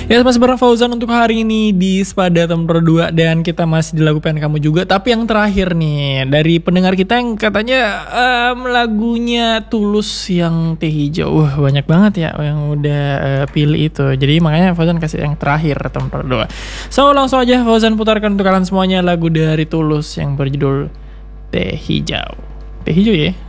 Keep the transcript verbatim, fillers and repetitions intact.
Ya masih bareng Fauzan untuk hari ini di Sepada Nomor dua. Dan kita masih di lagu pengen kamu juga. Tapi yang terakhir nih, dari pendengar kita yang katanya um, lagunya Tulus yang Teh Hijau. Wah banyak banget ya yang udah uh, pilih itu. Jadi makanya Fauzan kasih yang terakhir nomor dua. So langsung aja Fauzan putarkan untuk kalian semuanya lagu dari Tulus yang berjudul Teh Hijau. Teh Hijau ya.